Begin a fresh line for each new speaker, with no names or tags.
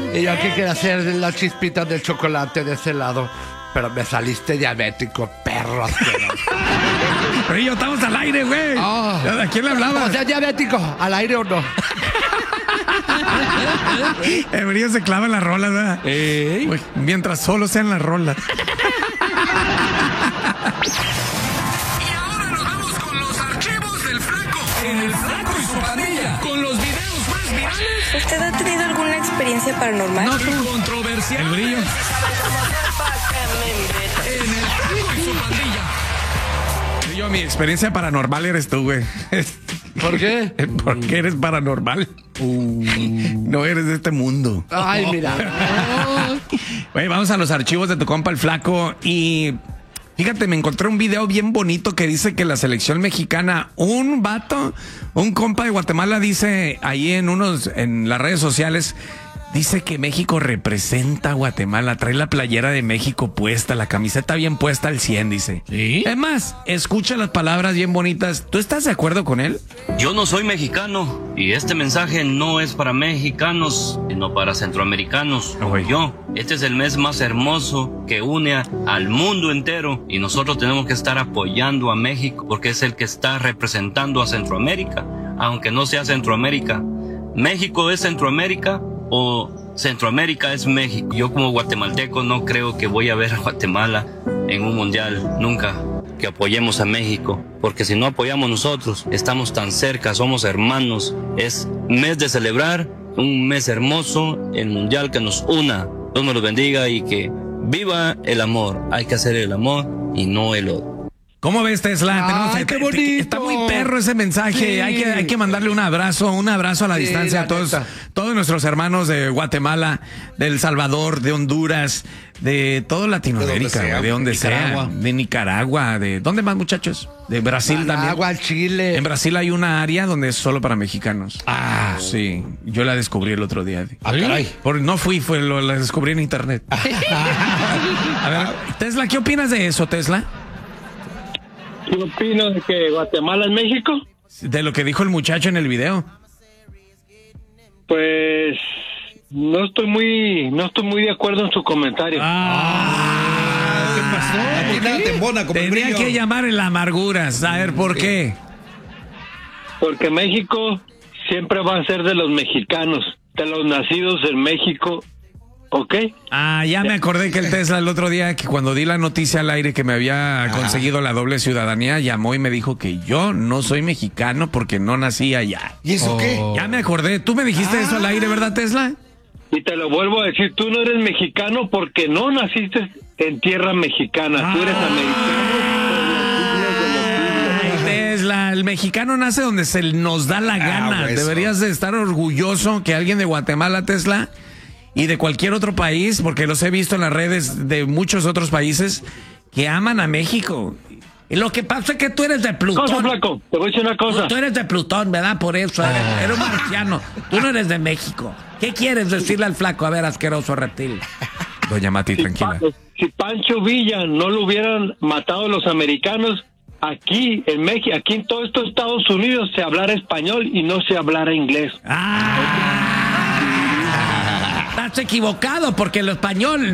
Y yo aquí quería hacer las chispitas de chocolate de ese lado. Pero me saliste diabético, perro asqueroso.
Brillo, estamos al aire, güey. ¿A quién le hablaba?
O sea, diabético, ¿al aire o no?
El Brillo se clava en las rolas, ¿verdad? Uy, mientras solo sean las rolas.
Y ahora nos vamos con los archivos del Flaco. En el Flaco y su pandilla. Con los videos más virales.
¿Usted ha tenido alguna experiencia paranormal?
No, tú.
Controversial.
El Brillo.
En el Flaco y su pandilla.
Brillo, mi experiencia paranormal eres tú, güey.
¿Por qué?
Porque eres paranormal. No eres de este mundo.
Ay, mira.
Güey, vamos a los archivos de tu compa el Flaco. Y fíjate, me encontré un video bien bonito que dice que la selección mexicana, un vato, un compa de Guatemala dice ahí en las redes sociales, dice que México representa a Guatemala, trae la playera de México puesta, la camiseta bien puesta al 100, dice.
¿Sí?
Es más, escucha las palabras bien bonitas. ¿Tú estás de acuerdo con él?
Yo no soy mexicano y este mensaje no es para mexicanos, sino para centroamericanos como yo. Este es el mes más hermoso que une al mundo entero y nosotros tenemos que estar apoyando a México porque es el que está representando a Centroamérica, aunque no sea Centroamérica. México es Centroamérica o Centroamérica es México. Yo como guatemalteco no creo que voy a ver a Guatemala en un mundial nunca. Que apoyemos a México, porque si no apoyamos nosotros, estamos tan cerca, somos hermanos. Es mes de celebrar, un mes hermoso, el mundial que nos una. Dios nos los bendiga y que viva el amor. Hay que hacer el amor y no el odio.
¿Cómo ves, Tesla?
Ay, qué bonito.
Está muy perro ese mensaje.
Sí.
Hay que mandarle un abrazo a la
Sí,
distancia
la
a todos
neta.
nuestros hermanos de Guatemala, de El Salvador, de Honduras, de toda Latinoamérica, de donde sea, de Nicaragua, de ¿dónde más, muchachos? De Brasil también.
Agua, Chile.
En Brasil hay una área donde es solo para mexicanos. Sí, yo la descubrí el otro día.
Caray.
No fui, la descubrí en internet. A ver, Tesla, ¿qué opinas de eso, Tesla?
¿Qué opino de que Guatemala es México?
De lo que dijo el muchacho en el video.
Pues no estoy muy de acuerdo en su comentario.
¿Qué pasó?
Aquí nada te embona como el
Tenía
Brillo.
que llamar en la amargura. A ver, ¿por qué?
Porque México siempre va a ser de los mexicanos, de los nacidos en México, ¿ok?
Ya me acordé que el Tesla el otro día, que cuando di la noticia al aire que me había conseguido la doble ciudadanía, llamó y me dijo que yo no soy mexicano porque no nací allá.
¿Y eso qué?
Ya me acordé. Tú me dijiste eso al aire, ¿verdad, Tesla?
Y te lo vuelvo a decir, tú no eres mexicano porque no naciste en tierra mexicana, tú eres
Ay, Tesla, el mexicano nace donde se nos da la gana.
Eso.
Deberías de estar orgulloso que alguien de Guatemala, Tesla, y de cualquier otro país, porque los he visto en las redes de muchos otros países que aman a México. Y lo que pasa es que tú eres de Plutón.
Cosa, Flaco, te voy a decir una cosa.
Tú eres de Plutón, ¿verdad? Por eso, eres un marciano. Tú no eres de México. ¿Qué quieres decirle al Flaco? A ver, asqueroso reptil. Doña Mati, tranquila.
Si Pancho Villa no lo hubieran matado los americanos, aquí en México, aquí en todos estos Estados Unidos se hablara español y no se hablara inglés.
Estás equivocado porque el español